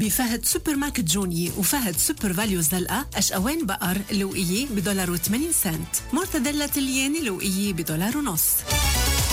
بفهد سوبر ماركت جوني وفهد سوبر فاليو زلقة أشقوان بقر لوقية $1.80. مرتدلة الياني لوقية $1.50.